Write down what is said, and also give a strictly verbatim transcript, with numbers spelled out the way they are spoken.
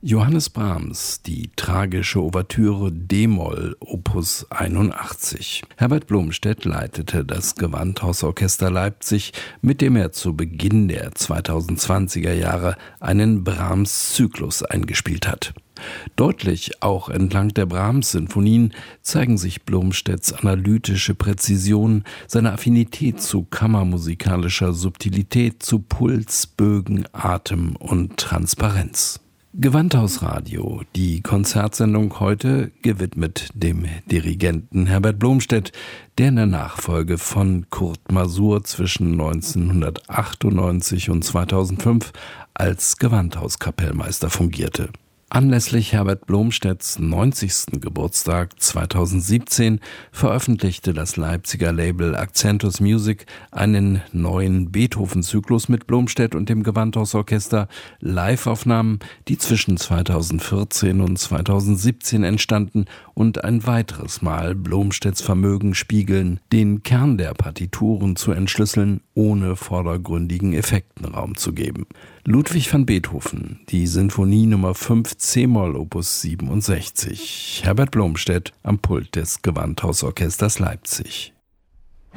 Johannes Brahms, die tragische Ouvertüre D-Moll, Opus einundachtzig. Herbert Blomstedt leitete das Gewandhausorchester Leipzig, mit dem er zu Beginn der zweitausendzwanziger Jahre einen Brahms-Zyklus eingespielt hat. Deutlich auch entlang der Brahms-Sinfonien zeigen sich Blomstedts analytische Präzision, seine Affinität zu kammermusikalischer Subtilität, zu Puls, Bögen, Atem und Transparenz. Gewandhausradio, die Konzertsendung heute gewidmet dem Dirigenten Herbert Blomstedt, der in der Nachfolge von Kurt Masur zwischen neunzehnhundertachtundneunzig und zweitausendfünf als Gewandhauskapellmeister fungierte. Anlässlich Herbert Blomstedts neunzigsten Geburtstag zweitausendsiebzehn veröffentlichte das Leipziger Label Accentus Music einen neuen Beethoven-Zyklus mit Blomstedt und dem Gewandhausorchester, Live-Aufnahmen, die zwischen zweitausendvierzehn und zweitausendsiebzehn entstanden und ein weiteres Mal Blomstedts Vermögen spiegeln, den Kern der Partituren zu entschlüsseln, ohne vordergründigen Effekten Raum zu geben. Ludwig van Beethoven, die Sinfonie Nummer fünf C-Moll Opus siebenundsechzig. Herbert Blomstedt am Pult des Gewandhausorchesters Leipzig.